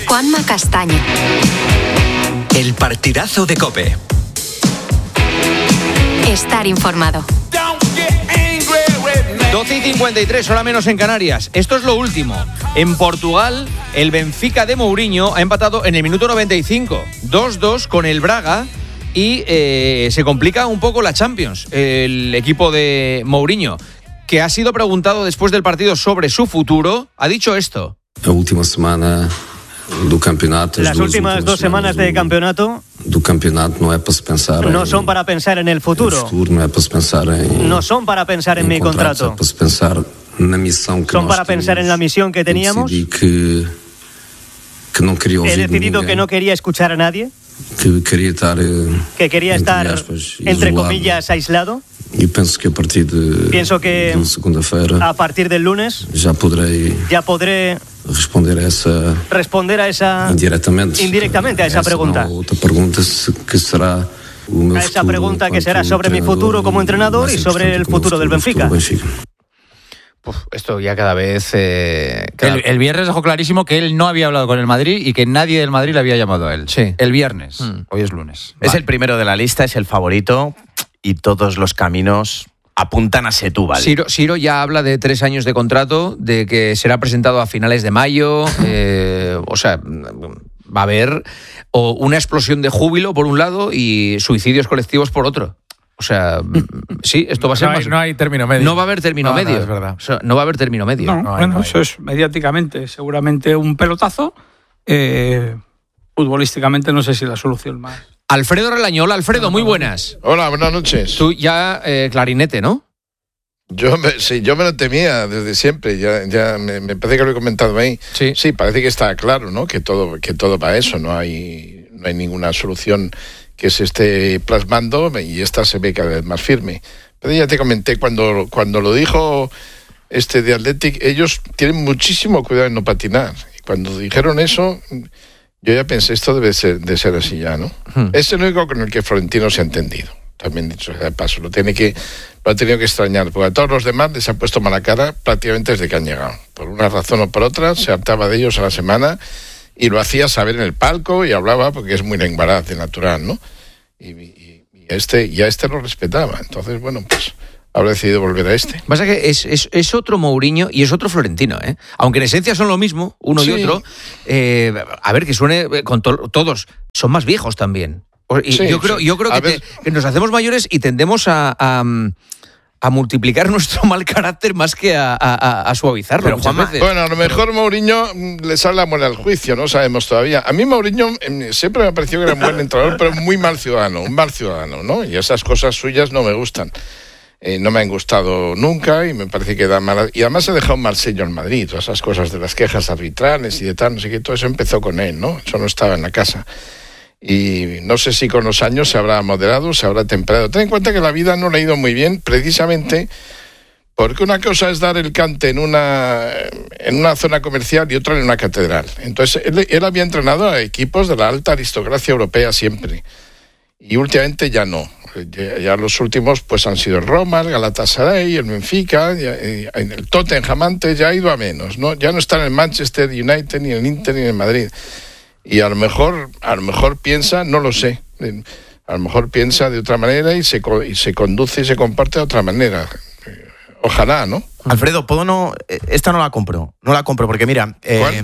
Juanma Castaño. El partidazo de COPE. Estar informado. 12:53, hora menos en Canarias. Esto es lo último. En Portugal, el Benfica de Mourinho ha empatado en el minuto 95, 2-2 con el Braga y se complica un poco la Champions. El equipo de Mourinho, que ha sido preguntado después del partido sobre su futuro, ha dicho esto. La última semana do campeonato. Las últimas 2 semanas de campeonato no son para pensar en el futuro. No son para pensar en mi contrato. Son para pensar en la misión que teníamos. He decidido que no quería escuchar a nadie. Que quería estar, entre comillas, aislado. Pienso que a partir del lunes ya podré responder a esa indirectamente a esa pregunta. A esa pregunta que será sobre mi futuro como entrenador y sobre el futuro del Benfica. Esto ya cada vez... El viernes dejó clarísimo que él no había hablado con el Madrid y que nadie del Madrid le había llamado a él. Sí. El viernes. Hoy es lunes. Es el primero de la lista, es el favorito y todos los caminos apuntan a Setúbal. Siro ya habla de 3 años de contrato, de que será presentado a finales de mayo. O sea, va a haber una explosión de júbilo por un lado y suicidios colectivos por otro. O sea, sí, esto va a ser no hay término medio. No va a haber término medio. No, es verdad. O sea, no va a haber término medio. Eso es mediáticamente seguramente un pelotazo. Futbolísticamente no sé si la solución más. Alfredo Relañola. Alfredo, muy buenas. Hola, buenas noches. Tú ya clarinete, ¿no? Yo me lo temía desde siempre. Ya me parece que lo he comentado ahí. Sí, parece que está claro, ¿no? Que todo va a eso. No hay ninguna solución que se esté plasmando y esta se ve cada vez más firme. Pero ya te comenté, cuando lo dijo de Athletic, ellos tienen muchísimo cuidado en no patinar. Y cuando dijeron eso, yo ya pensé, esto debe de ser así ya, ¿no? Es el único con el que Florentino se ha entendido. También dicho sea de paso, lo ha tenido que extrañar, porque a todos los demás les ha puesto mala cara prácticamente desde que han llegado. Por una razón o por otra, se hartaba de ellos a la semana y lo hacía saber en el palco y hablaba porque es muy lenguaraz de natural, ¿no? Y a este lo respetaba. Entonces, bueno, pues habrá decidido volver a este. Pasa que es otro Mourinho y es otro Florentino, ¿eh? Aunque en esencia son lo mismo, uno y otro. A ver, que suene con todos. Son más viejos también. Y yo creo que nos hacemos mayores y tendemos a multiplicar nuestro mal carácter más que a suavizarlo. Pero Juanma, bueno, a lo mejor Mourinho le sale la muela al juicio, no sabemos todavía. A mí Mourinho siempre me ha parecido que era un buen entrenador, pero muy mal ciudadano, un mal ciudadano, ¿no? Y esas cosas suyas no me gustan. No me han gustado nunca y me parece que da mala... Y además ha dejado un mal sello en Madrid, todas esas cosas de las quejas arbitrales y de tal, no sé qué, todo eso empezó con él, ¿no? Eso no estaba en la casa. Y no sé si con los años se habrá moderado, se habrá temperado. Ten en cuenta que la vida no le ha ido muy bien, precisamente porque una cosa es dar el cante en una zona comercial y otra en una catedral. Entonces, él había entrenado a equipos de la alta aristocracia europea siempre. Y últimamente ya no. Ya los últimos pues han sido el Roma, el Galatasaray, el Benfica, en el Tottenham antes ya ha ido a menos, ¿no? Ya no está en el Manchester United, ni en el Inter, ni en el Madrid. Y a lo mejor piensa, no lo sé, a lo mejor piensa de otra manera y se conduce y se comporta de otra manera. Ojalá, ¿no? Alfredo, esta no la compro porque mira...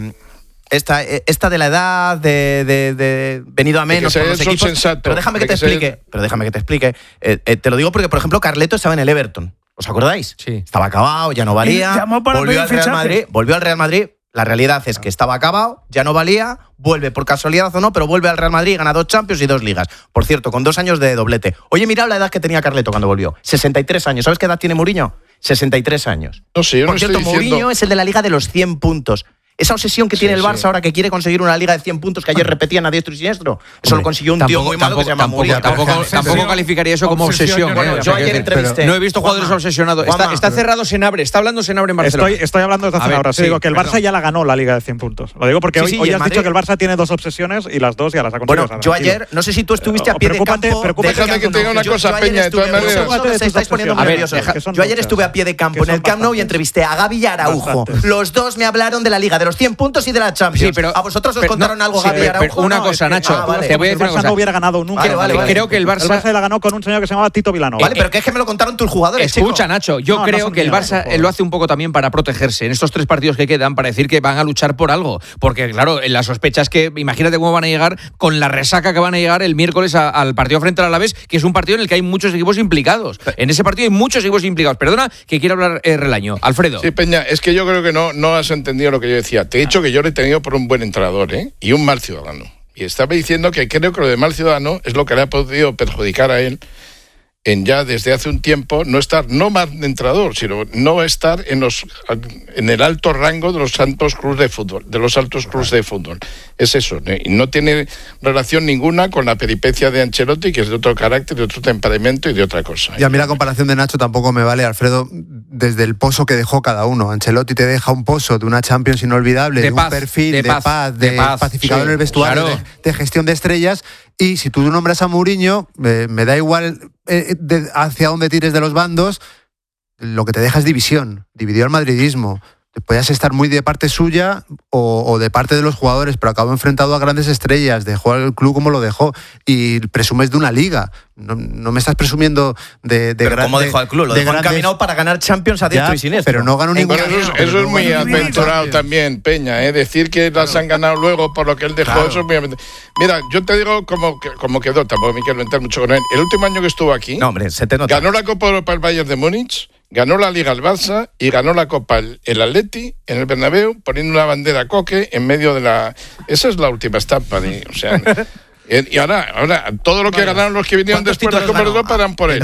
Esta de la edad de venido a menos por los equipos, sensato, pero déjame que te explique. Te lo digo porque, por ejemplo, Carleto estaba en el Everton. ¿Os acordáis? Sí. Estaba acabado, ya no valía. Volvió al Real Madrid. La realidad es que estaba acabado, ya no valía, vuelve por casualidad o no, pero vuelve al Real Madrid, gana 2 Champions y 2 Ligas. Por cierto, con 2 años de doblete. Oye, mirad la edad que tenía Carleto cuando volvió. 63 años. ¿Sabes qué edad tiene Mourinho? 63 años. No sé, yo por no cierto, estoy diciendo... Mourinho es el de la Liga de los 100 puntos. Esa obsesión que tiene el Barça ahora que quiere conseguir una liga de 100 puntos que ayer repetían a diestro y siniestro. Eso lo consiguió un tío muy malo que se llama Mourinho. Tampoco calificaría eso como obsesión. Yo ayer entrevisté. No he visto jugadores obsesionados. Está cerrado Senabre. Está hablando Senabre en Barcelona. Estoy hablando desde hace horas. Digo que el Barça ya la ganó la liga de 100 puntos. Lo digo porque hoy has dicho que el Barça tiene 2 obsesiones y las 2 ya las ha conseguido. Bueno, yo ayer, no sé si tú estuviste a pie de campo. Déjame que te diga una cosa, Peña, de todas maneras. Se estáis poniendo nerviosos. Yo ayer estuve a pie de campo en el Camp Nou y entrevisté a Gavi y a Araujo. Los dos me hablaron de la liga de los 100 puntos y de la Champions. Sí, pero, ¿a vosotros os contaron algo, Gaby y Araujo? Una cosa, Nacho, te voy a decir una cosa. No hubiera ganado nunca. Vale. Creo que el Barça la ganó con un señor que se llamaba Tito Vilano. Vale, pero que es que me lo contaron tus jugadores. Escucha, Nacho, yo creo que el Barça lo hace un poco también para protegerse en estos 3 partidos que quedan, para decir que van a luchar por algo. Porque, claro, la sospecha es que, imagínate cómo van a llegar con la resaca que van a llegar el miércoles al partido frente al Alavés, que es un partido en el que hay muchos equipos implicados. En ese partido hay muchos equipos implicados. Perdona, que quiero hablar Relaño. Alfredo. Sí, Peña, es que yo creo que no has entendido lo que yo decía. Te he dicho que yo lo he tenido por un buen entrenador, y un mal ciudadano. Y estaba diciendo que creo que lo de mal ciudadano es lo que le ha podido perjudicar a él en ya desde hace un tiempo no estar, no mal entrenador, sino no estar en el alto rango de los altos clubes de fútbol. Es eso, y no tiene relación ninguna con la peripecia de Ancelotti, que es de otro carácter, de otro temperamento y de otra cosa. Y a mí la comparación de Nacho tampoco me vale, Alfredo, desde el pozo que dejó cada uno. Ancelotti te deja un pozo de una Champions inolvidable, de un perfil de paz, pacificador en el vestuario, claro, de gestión de estrellas. Y si tú nombras a Mourinho, me da igual hacia dónde tires de los bandos, lo que te deja es división. Dividió al madridismo. Podías estar muy de parte suya o de parte de los jugadores, pero acabó enfrentado a grandes estrellas, dejó al club como lo dejó y presumes de una liga. No me estás presumiendo de pero ¿cómo dejó al club? Lo dejó encaminado para ganar Champions a diestro y siniestro. Pero no ganó ningún. Eso es muy aventurado también, Peña, decir que las han ganado luego por lo que él dejó, claro. Eso es muy aventurado. Mira, yo te digo cómo quedó, tampoco me quiero entrar mucho con él. El último año que estuvo aquí, se te nota. Ganó la Copa Europa el Bayern de Múnich, ganó la Liga el Barça y ganó la Copa el Atleti en el Bernabéu, poniendo una bandera coque en medio de la... Esa es la última estampa, o sea... Y ahora todo lo que ganaron los que vinieron después de la Copa de Europa eran por él.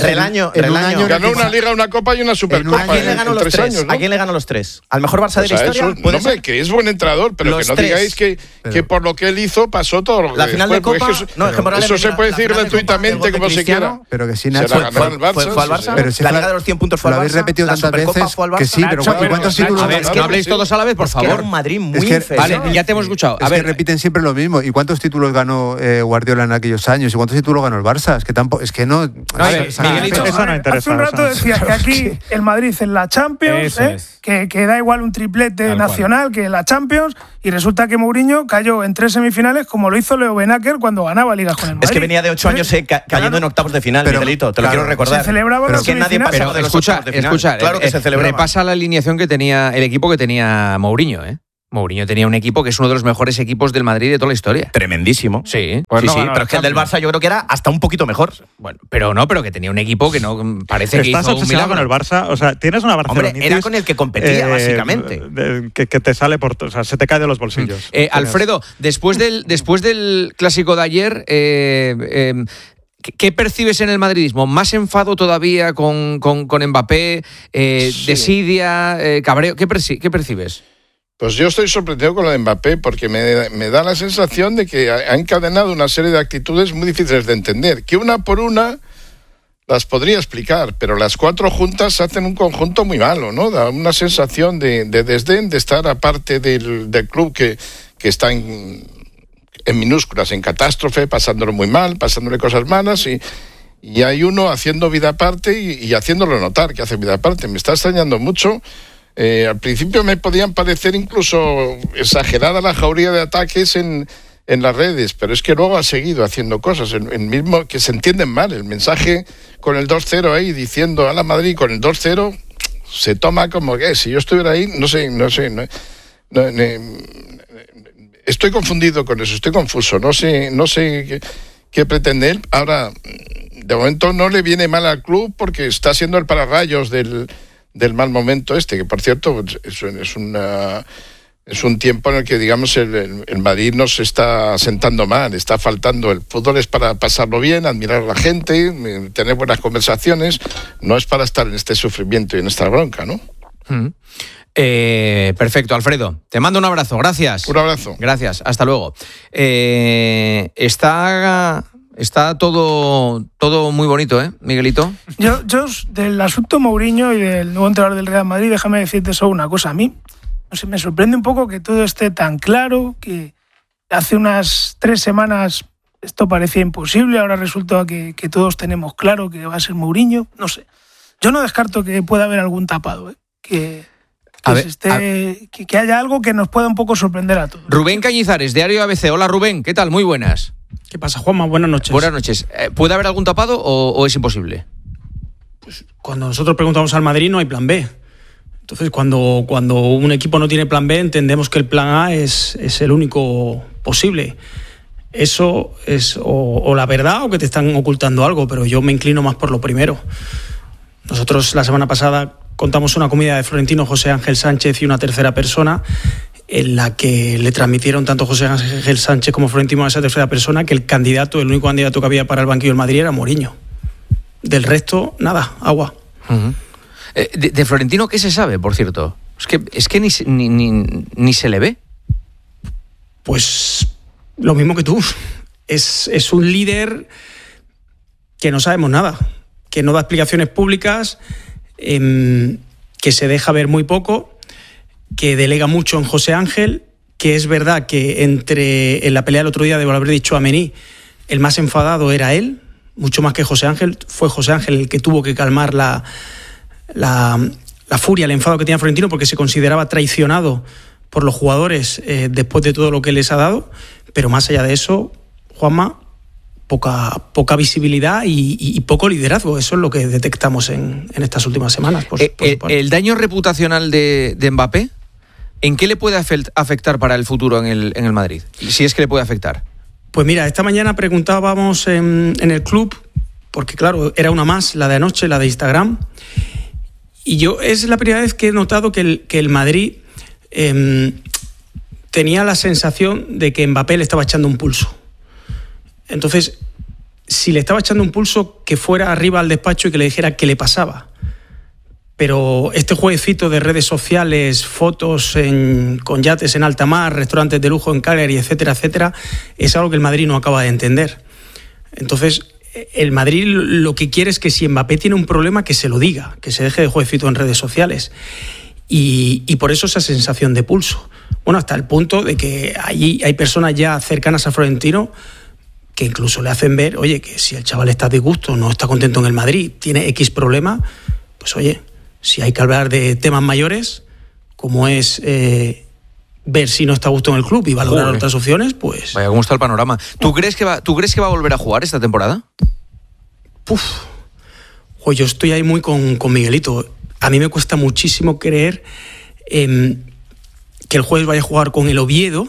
Ganó una Liga, una Copa y una Supercopa. ¿A quién le ganó los 3 años, ¿no? ¿A quién le ganó los 3? ¿Al mejor Barça de la historia? No, que es buen entrenador, pero que no digáis que por lo que él hizo pasó todo lo que la final de Copa, eso se puede decir gratuitamente como se quiera. Pero que sí, Nacho, fue al Barça. Pero si la Liga de los 100 puntos fue al Barça. Lo habéis repetido tantas veces que sí, pero ¿cuántos títulos? A ver, no habléis todos a la vez, por favor. Era un Madrid muy inferior. Vale, ya te hemos escuchado. A ver, repiten siempre lo mismo. ¿Y cuántos títulos ganó Guardiola en aquellos años? ¿Y cuántos títulos ganó el Barça? Es que tampoco, es que no. Eso no interesa. Hace un rato decías que aquí el Madrid en la Champions, que da igual un triplete nacional que la Champions, y resulta que Mourinho cayó en 3 semifinales como lo hizo Leo Benaker cuando ganaba ligas con el Madrid. Es que venía de 8 años cayendo en octavos de final, Miguelito, te lo quiero recordar. Se celebraba pero que nadie pasaba de los octavos de final. Escucha, claro que se celebraba. Repasa la alineación que tenía el equipo que tenía Mourinho, Mourinho tenía un equipo que es uno de los mejores equipos del Madrid de toda la historia. Tremendísimo. Sí. Pues sí, pero es que el del Barça yo creo que era hasta un poquito mejor. Bueno, pero que tenía un equipo que no parece que estás hizo un milagro con el Barça, o sea, tienes una Barcelonitis. Hombre, era con el que competía, básicamente. Que te sale o sea, se te cae de los bolsillos. Alfredo, después del clásico de ayer, ¿qué percibes en el madridismo? ¿Más enfado todavía con Mbappé, desidia, cabreo? ¿Qué percibes? Pues yo estoy sorprendido con lo de Mbappé porque me da la sensación de que ha encadenado una serie de actitudes muy difíciles de entender, que una por una las podría explicar, pero las 4 juntas hacen un conjunto muy malo, ¿no? Da una sensación de desdén, de estar aparte del club que está en minúsculas, en catástrofe, pasándolo muy mal, pasándole cosas malas y hay uno haciendo vida aparte y haciéndolo notar que hace vida aparte. Me está extrañando mucho. Al principio me podían parecer incluso exagerada la jauría de ataques en las redes, pero es que luego ha seguido haciendo cosas, el mismo que se entienden mal, el mensaje con el 2-0 ahí diciendo a la Madrid con el 2-0 se toma como que si yo estuviera ahí, no sé, estoy confundido con eso, estoy confuso, no sé qué pretende él. Ahora, de momento no le viene mal al club porque está siendo el pararrayos del mal momento que por cierto es un tiempo en el que digamos el Madrid nos está sentando mal, está faltando. El fútbol es para pasarlo bien, admirar a la gente, tener buenas conversaciones, no es para estar en este sufrimiento y en esta bronca, ¿no? Perfecto, Alfredo, te mando un abrazo, gracias. Un abrazo. Gracias, hasta luego. Está todo muy bonito, Miguelito? Yo del asunto Mourinho y del nuevo entrenador del Real Madrid, déjame decirte solo una cosa. A mí, no sé, me sorprende un poco que todo esté tan claro, que hace unas 3 semanas esto parecía imposible, ahora resulta que todos tenemos claro que va a ser Mourinho. No sé, yo no descarto que pueda haber algún tapado, que haya algo que nos pueda un poco sorprender a todos. Rubén Cañizares, Diario ABC. Hola Rubén, ¿qué tal? Muy buenas. ¿Qué pasa, Juanma? Buenas noches. Buenas noches. ¿Puede haber algún tapado o es imposible? Pues cuando nosotros preguntamos al Madrid no hay plan B. Entonces, cuando un equipo no tiene plan B, entendemos que el plan A es el único posible. Eso es o la verdad o que te están ocultando algo, pero yo me inclino más por lo primero. Nosotros la semana pasada contamos una comida de Florentino, José Ángel Sánchez y una tercera persona, en la que le transmitieron tanto José Ángel Sánchez como Florentino a esa tercera persona que el único candidato que había para el banquillo del Madrid era Mourinho. Del resto, nada, agua. Uh-huh. De Florentino, ¿qué se sabe, por cierto? Es que ni se le ve. Pues lo mismo que tú. Es un líder que no sabemos nada, que no da explicaciones públicas, que se deja ver muy poco, que delega mucho en José Ángel, que es verdad que en la pelea del otro día, debo haber dicho a Mení, el más enfadado era él, mucho más que José Ángel. Fue José Ángel el que tuvo que calmar la furia, el enfado que tenía Florentino, porque se consideraba traicionado por los jugadores después de todo lo que les ha dado. Pero más allá de eso, Juanma, poca visibilidad y poco liderazgo. Eso es lo que detectamos en estas últimas semanas. El daño reputacional de Mbappé, ¿en qué le puede afectar para el futuro en el Madrid? Si es que le puede afectar. Pues mira, esta mañana preguntábamos en el club, porque claro, era una más, la de anoche, la de Instagram, y yo es la primera vez que he notado que el Madrid tenía la sensación de que Mbappé le estaba echando un pulso. Entonces, si le estaba echando un pulso, que fuera arriba al despacho y que le dijera qué le pasaba. Pero este jueguecito de redes sociales, fotos con yates en alta mar, restaurantes de lujo en Cagliari, etcétera, etcétera, es algo que el Madrid no acaba de entender. Entonces, el Madrid lo que quiere es que si Mbappé tiene un problema, que se lo diga, que se deje de jueguecito en redes sociales. Y por eso esa sensación de pulso. Bueno, hasta el punto de que allí hay personas ya cercanas a Florentino que incluso le hacen ver, oye, que si el chaval está a disgusto, no está contento en el Madrid, tiene X problema, pues oye, si hay que hablar de temas mayores, como es ver si no está a gusto en el club y valorar otras opciones, pues... Vaya, ¿cómo está el panorama? ¿Tú crees que va a volver a jugar esta temporada? Pues yo estoy ahí muy con Miguelito. A mí me cuesta muchísimo creer que el jueves vaya a jugar con el Oviedo,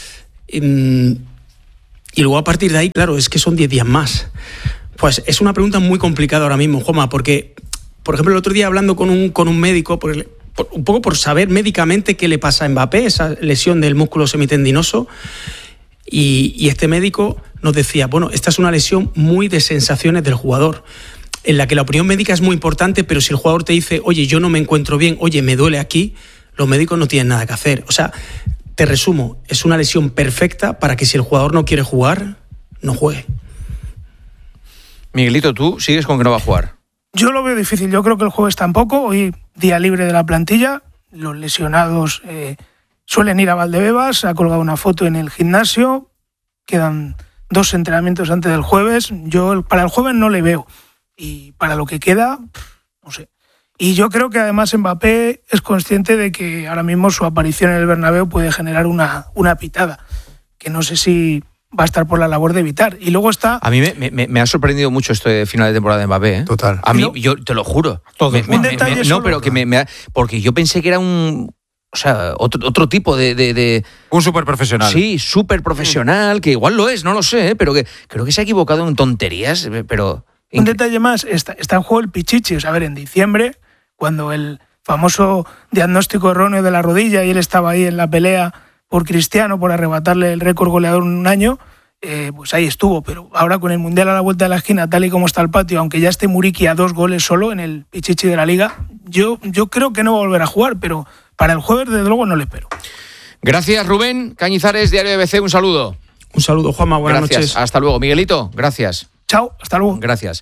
y luego a partir de ahí, claro, es que son 10 días más. Pues es una pregunta muy complicada ahora mismo, Juanma, porque, por ejemplo, el otro día hablando con un médico, un poco por saber médicamente qué le pasa a Mbappé, esa lesión del músculo semitendinoso, y este médico nos decía, bueno, esta es una lesión muy de sensaciones del jugador, en la que la opinión médica es muy importante, pero si el jugador te dice, oye, yo no me encuentro bien, oye, me duele aquí, los médicos no tienen nada que hacer. O sea, te resumo, es una lesión perfecta para que si el jugador no quiere jugar, no juegue. Miguelito, ¿tú sigues con que no va a jugar? Yo lo veo difícil, yo creo que el jueves tampoco, hoy día libre de la plantilla, los lesionados suelen ir a Valdebebas, ha colgado una foto en el gimnasio, quedan 2 entrenamientos antes del jueves, yo para el jueves no le veo, y para lo que queda, no sé. Y yo creo que además Mbappé es consciente de que ahora mismo su aparición en el Bernabéu puede generar una pitada, que no sé si va a estar por la labor de evitar. Y luego está... A mí me ha sorprendido mucho esto de final de temporada de Mbappé, ¿eh? Total. A mí, yo te lo juro. Un detalle solo. No, pero que porque yo pensé que era otro tipo de... Un súper profesional. Sí, súper profesional, que igual lo es, no lo sé, pero que creo que se ha equivocado en tonterías, pero... Un detalle más, está en juego el Pichichi. O sea, a ver, en diciembre, cuando el famoso diagnóstico erróneo de la rodilla y él estaba ahí en la pelea por Cristiano, por arrebatarle el récord goleador en un año, pues ahí estuvo. Pero ahora con el Mundial a la vuelta de la esquina, tal y como está el patio, aunque ya esté Muriqui a 2 goles solo en el Pichichi de la Liga, yo creo que no va a volver a jugar, pero para el jueves, desde luego, no le espero. Gracias, Rubén Cañizares, Diario ABC, un saludo. Un saludo, Juanma, buenas noches. Hasta luego. Miguelito, gracias. Chao, hasta luego. Gracias.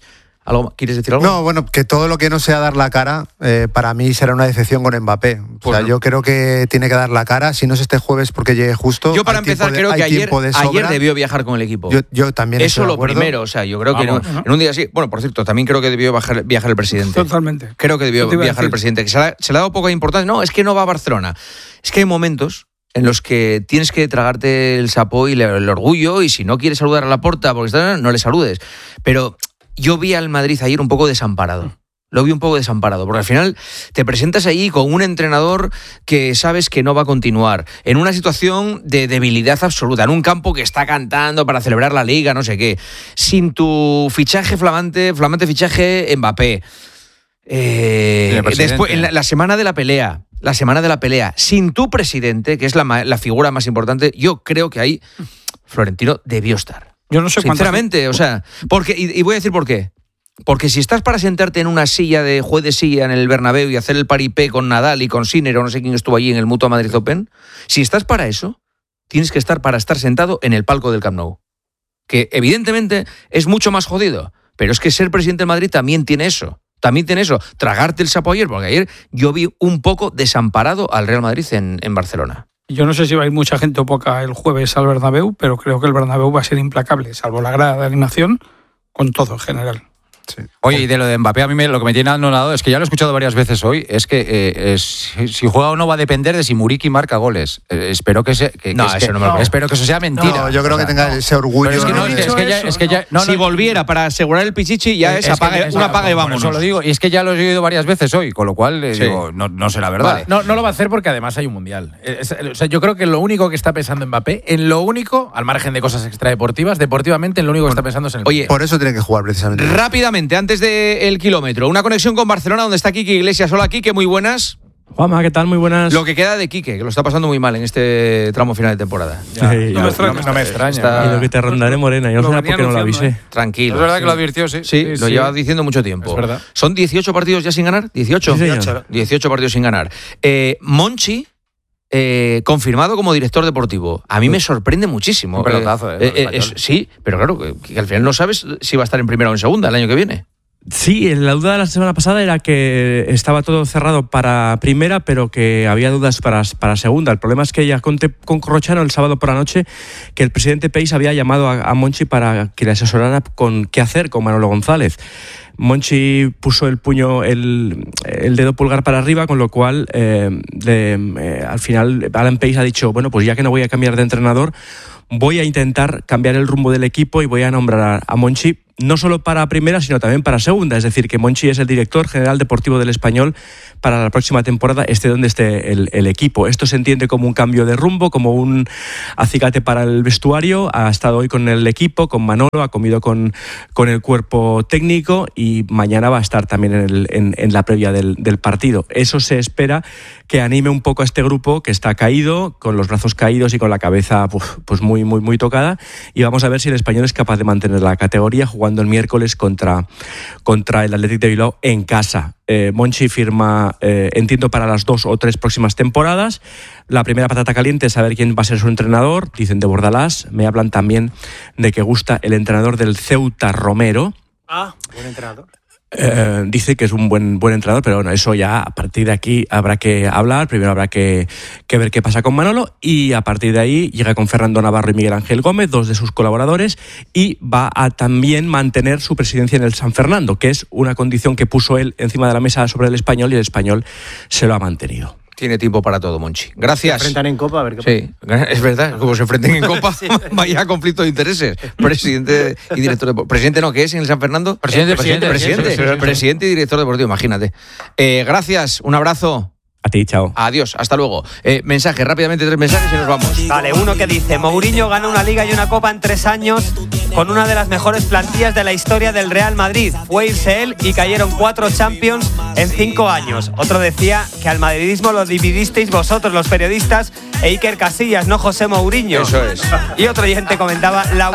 ¿Quieres decir algo? No, bueno, que todo lo que no sea dar la cara, para mí será una decepción con Mbappé. Yo creo que tiene que dar la cara, si no es este jueves porque llegue justo. Yo para empezar creo que ayer debió viajar con el equipo. Yo también eso lo primero, o sea, yo creo que en un día así. Bueno, por cierto, también creo que debió viajar el presidente. Totalmente. Creo que debió viajar el presidente, que se le ha dado poca importancia. No, es que no va a Barcelona. Es que hay momentos en los que tienes que tragarte el sapo y el orgullo, y si no quieres saludar a Laporta porque no le saludes. Pero yo vi al Madrid ayer un poco desamparado. Lo vi un poco desamparado, porque al final te presentas allí con un entrenador que sabes que no va a continuar, en una situación de debilidad absoluta, en un campo que está cantando para celebrar la Liga, no sé qué, sin tu fichaje flamante fichaje Mbappé. Después, en la semana de la pelea, sin tu presidente, que es la figura más importante, yo creo que ahí Florentino debió estar. Yo no sé sinceramente, o sea, porque y voy a decir por qué. Porque si estás para sentarte en una silla de juez de silla en el Bernabéu y hacer el paripé con Nadal y con Sinner o no sé quién estuvo allí en el Mutua Madrid Open, si estás para eso, tienes que estar para estar sentado en el palco del Camp Nou. Que evidentemente es mucho más jodido, pero es que ser presidente del Madrid también tiene eso. Tragarte el sapo ayer, porque ayer yo vi un poco desamparado al Real Madrid en Barcelona. Yo no sé si va a ir mucha gente o poca el jueves al Bernabéu, pero creo que el Bernabéu va a ser implacable, salvo la grada de animación, con todo en general. Sí. Oye, y de lo de Mbappé, a mí lo que me tiene anonadado es que ya lo he escuchado varias veces hoy, es que si juega o no va a depender de si Muriqui marca goles. Espero que espero que eso sea mentira. No, yo creo que tenga ese orgullo. Si volviera para asegurar el Pichichi, ya una paga y vámonos. Eso lo digo, y es que ya lo he oído varias veces hoy, con lo cual digo, no será verdad. Vale. No lo va a hacer porque además hay un mundial. O sea, yo creo que lo único que está pensando Mbappé, en lo único, al margen de cosas extradeportivas, deportivamente, en lo único que está pensando es en el mundial. Por eso tiene que jugar precisamente. Rápidamente, antes del kilómetro, una conexión con Barcelona donde está Quique Iglesias. Hola, Quique, muy buenas. Juanma, ¿qué tal? Muy buenas. Lo que queda de Quique, que lo está pasando muy mal en este tramo final de temporada. No me extraña. Y lo que te rondaré, Morena. Yo no sé por qué no lo avisé. Tranquilo. Es verdad que lo advirtió, sí. Sí, lo lleva diciendo mucho tiempo. Es verdad. ¿Son 18 partidos ya sin ganar? ¿18? 18 partidos sin ganar. Monchi, confirmado como director deportivo. A mí me sorprende muchísimo. Un pelotazo, sí, pero claro, que al final no sabes si va a estar en primera o en segunda el año que viene. Sí, la duda de la semana pasada era que estaba todo cerrado para primera, pero que había dudas para segunda. El problema es que ya con Corrochano el sábado por la noche, que el presidente Peis había llamado a Monchi para que le asesorara con qué hacer con Manolo González. Monchi puso el puño, el dedo pulgar para arriba, con lo cual al final Alan Peis ha dicho, bueno, pues ya que no voy a cambiar de entrenador, voy a intentar cambiar el rumbo del equipo y voy a nombrar a Monchi no solo para primera, sino también para segunda. Es decir, que Monchi es el director general deportivo del Español para la próxima temporada, esté donde esté el equipo. Esto se entiende como un cambio de rumbo, como un acicate para el vestuario. Ha estado hoy con el equipo, con Manolo, ha comido con el cuerpo técnico y mañana va a estar también en la previa del partido. Eso se espera que anime un poco a este grupo que está caído, con los brazos caídos y con la cabeza pues muy, muy, muy tocada. Y vamos a ver si el Español es capaz de mantener la categoría jugando el miércoles contra el Athletic de Bilbao en casa. Monchi firma, entiendo, para las 2 o 3 próximas temporadas. La primera patata caliente es saber quién va a ser su entrenador. Dicen de Bordalás. Me hablan también de que gusta el entrenador del Ceuta, Romero. Buen entrenador. Dice que es un buen entrenador, pero bueno, eso ya a partir de aquí habrá que hablar. Primero habrá que ver qué pasa con Manolo, y a partir de ahí llega con Fernando Navarro y Miguel Ángel Gómez, 2 de sus colaboradores, y va a también mantener su presidencia en el San Fernando, que es una condición que puso él encima de la mesa sobre el Español, y el Español se lo ha mantenido. Tiene tiempo para todo, Monchi. Gracias. Se enfrentan en Copa, a ver qué pasa. Sí, es verdad, como se enfrenten en Copa, vaya conflicto de intereses. Presidente y director deportivo. Presidente no, ¿qué es en el San Fernando? Presidente y director deportivo, imagínate. Gracias, un abrazo. A ti, chao. Adiós, hasta luego. Mensaje, rápidamente 3 mensajes y nos vamos. Vale, uno que dice: Mourinho gana una Liga y una Copa en 3 años con una de las mejores plantillas de la historia del Real Madrid. Fue irse él y cayeron 4 Champions en 5 años. Otro decía que al madridismo lo dividisteis vosotros, los periodistas, e Iker Casillas, no José Mourinho. Eso es. Y otro oyente comentaba: la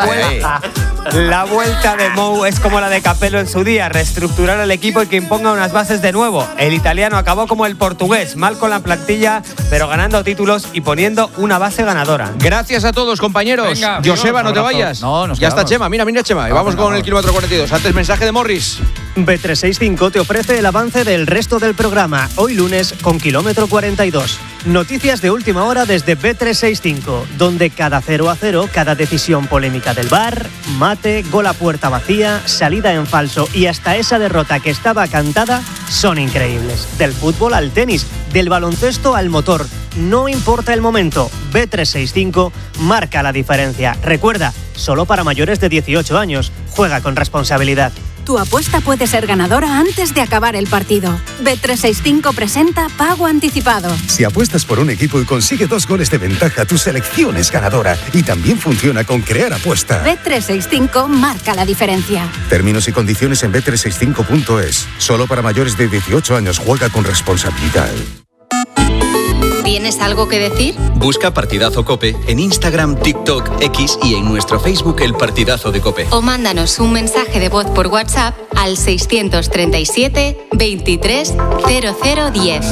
vuelta de Mou es como la de Capello en su día, reestructurar el equipo y que imponga unas bases de nuevo. El italiano acabó como el portugués, mal con la plantilla, pero ganando títulos y poniendo una base ganadora. Gracias a todos, compañeros. Venga, Joseba, no te vayas. No, ya está Chema, mira Chema. Y vamos con el kilómetro 42. Antes, mensaje de Morris. Bet365 te ofrece el avance del resto del programa, hoy lunes con kilómetro 42. Noticias de última hora desde Bet365, donde cada 0-0, cada decisión polémica del VAR, mate, gol a puerta vacía, salida en falso y hasta esa derrota que estaba cantada son increíbles. Del fútbol al tenis, del baloncesto al motor, no importa el momento, Bet365 marca la diferencia. Recuerda, solo para mayores de 18 años, juega con responsabilidad. Tu apuesta puede ser ganadora antes de acabar el partido. Bet365 presenta Pago Anticipado. Si apuestas por un equipo y consigue 2 goles de ventaja, tu selección es ganadora. Y también funciona con Crear Apuesta. Bet365 marca la diferencia. Términos y condiciones en bet365.es. Solo para mayores de 18 años. Juega con responsabilidad. ¿Tienes algo que decir? Busca Partidazo COPE en Instagram, TikTok, X y en nuestro Facebook El Partidazo de COPE. O mándanos un mensaje de voz por WhatsApp al 637 23 0010.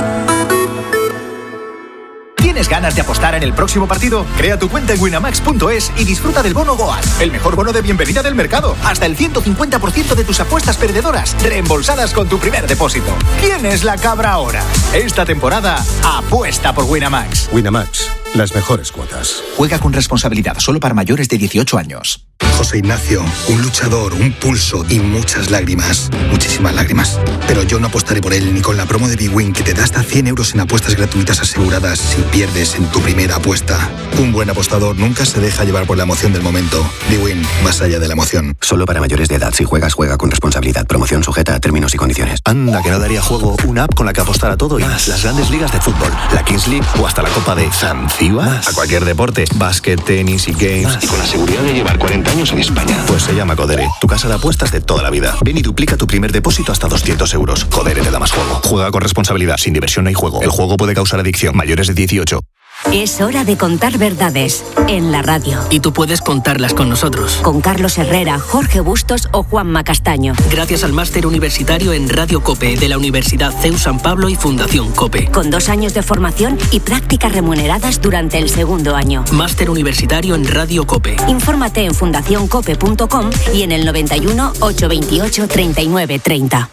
¿Tienes ganas de apostar en el próximo partido? Crea tu cuenta en winamax.es y disfruta del bono Goas, el mejor bono de bienvenida del mercado. Hasta el 150% de tus apuestas perdedoras reembolsadas con tu primer depósito. ¿Quién es la cabra ahora? Esta temporada, apuesta por Winamax. Winamax, las mejores cuotas. Juega con responsabilidad, solo para mayores de 18 años. José Ignacio, un luchador, un pulso y muchas lágrimas. Muchísimas lágrimas. Pero yo no apostaré por él ni con la promo de bwin que te da hasta 100 euros en apuestas gratuitas aseguradas si pierdes en tu primera apuesta. Un buen apostador nunca se deja llevar por la emoción del momento. bwin, más allá de la emoción. Solo para mayores de edad. Si juegas, juega con responsabilidad. Promoción sujeta a términos y condiciones. Anda, que no daría juego una app con la que apostar a todo y más. Las grandes ligas de fútbol, la Kings League o hasta la Copa de Zanzíbar. A cualquier deporte, básquet, tenis y games. Más. Y con la seguridad de llevar 40 años en España. Pues se llama Codere, tu casa de apuestas de toda la vida. Ven y duplica tu primer depósito hasta 200 euros. Codere te da más juego. Juega con responsabilidad, sin diversión no hay juego. El juego puede causar adicción. Mayores de 18. Es hora de contar verdades en la radio. Y tú puedes contarlas con nosotros. Con Carlos Herrera, Jorge Bustos o Juanma Castaño. Gracias al máster universitario en Radio COPE de la Universidad CEU San Pablo y Fundación COPE. Con 2 años de formación y prácticas remuneradas durante el segundo año. Máster universitario en Radio COPE. Infórmate en fundacioncope.com y en el 91 828 39 30.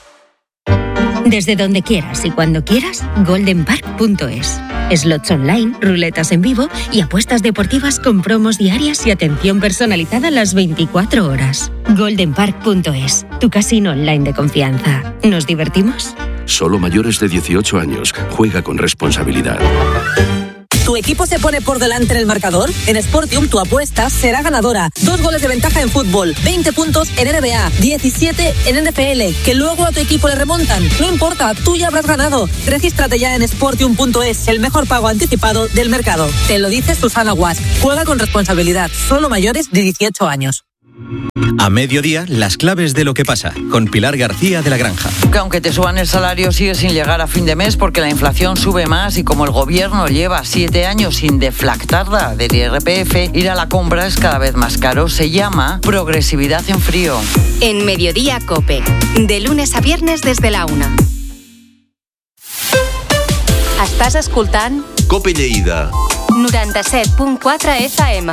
Desde donde quieras y cuando quieras, goldenpark.es. Slots online, ruletas en vivo y apuestas deportivas con promos diarias y atención personalizada las 24 horas. goldenpark.es, tu casino online de confianza. ¿Nos divertimos? Solo mayores de 18 años. Juega con responsabilidad. ¿Tu equipo se pone por delante en el marcador? En Sportium tu apuesta será ganadora. 2 goles de ventaja en fútbol, 20 puntos en NBA, 17 en NFL, que luego a tu equipo le remontan. No importa, tú ya habrás ganado. Regístrate ya en Sportium.es, el mejor pago anticipado del mercado. Te lo dice Susana Guas. Juega con responsabilidad. Solo mayores de 18 años. A mediodía, las claves de lo que pasa, con Pilar García de la Granja. Que aunque te suban el salario, sigue sin llegar a fin de mes porque la inflación sube más y como el gobierno lleva 7 años sin deflactarla del IRPF, ir a la compra es cada vez más caro. Se llama progresividad en frío. En Mediodía COPE, de lunes a viernes desde la 1. Estàs escoltant COPE Lleida 97.4 FM.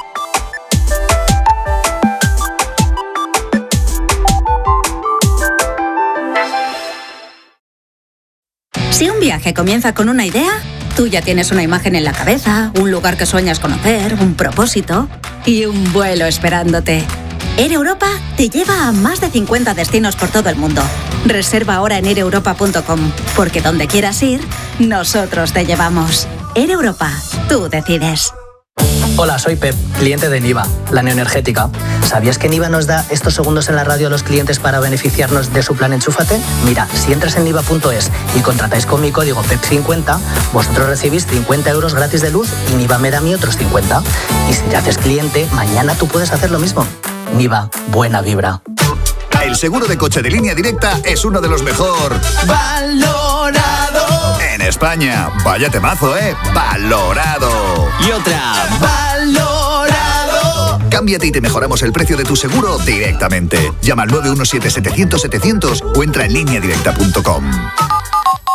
Si un viaje comienza con una idea, tú ya tienes una imagen en la cabeza, un lugar que sueñas conocer, un propósito y un vuelo esperándote. Air Europa te lleva a más de 50 destinos por todo el mundo. Reserva ahora en aireuropa.com, porque donde quieras ir, nosotros te llevamos. Air Europa, tú decides. Hola, soy Pep, cliente de Niva, la neoenergética. ¿Sabías que Niva nos da estos segundos en la radio a los clientes para beneficiarnos de su plan Enchúfate? Mira, si entras en niva.es y contratáis con mi código PEP50, vosotros recibís 50 euros gratis de luz y Niva me da a mí otros 50. Y si te haces cliente, mañana tú puedes hacer lo mismo. Niva, buena vibra. El seguro de coche de Línea Directa es uno de los mejor valorado en España. Vaya temazo, valorado. Y otra, valorado. Cámbiate y te mejoramos el precio de tu seguro directamente. Llama al 917-700-700 o entra en lineadirecta.com.